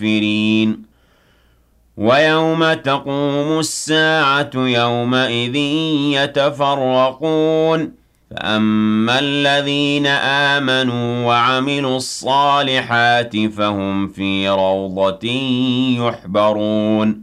الْمُسْتَكْبِرِينَ وَيَوْمَ تَقُومُ السَّاعَةُ يَوْمَئِذٍ يَتَفَرَّقُونَ فَأَمَّا الَّذِينَ آمَنُوا وَعَمِلُوا الصَّالِحَاتِ فَهُمْ فِي رَوْضَةٍ يُحْبَرُونَ